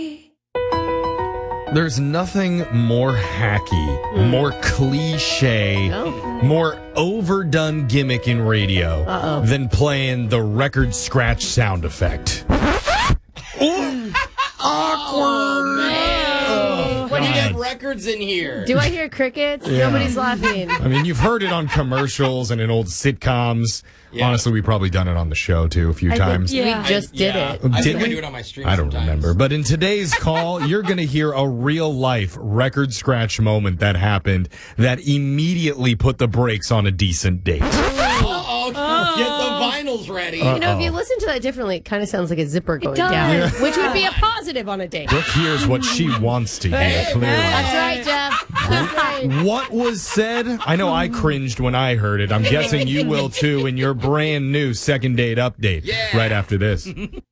There's nothing more hacky, more cliche, more overdone gimmick in radio than playing the record scratch sound effect. Awkward. What do you have records in here? Do I hear crickets? Yeah. Nobody's laughing. I mean, you've heard it on commercials and in old sitcoms. Yeah. Honestly, we probably done it on the show, too, a few times. We just did it. I think we? I do it on my stream I don't sometimes. remember. But in today's call, you're going to hear a real-life record scratch moment that happened that immediately put the brakes on a decent date. Get the vinyls ready. You know, if you listen to that differently, it kind of sounds like a zipper going down, which would be a positive on a date. Brooke hears what she wants to hear, clearly. That's right, Jeff. That's right. What was said? I know I cringed when I heard it. I'm guessing you will, too, in your brand new second date update right after this.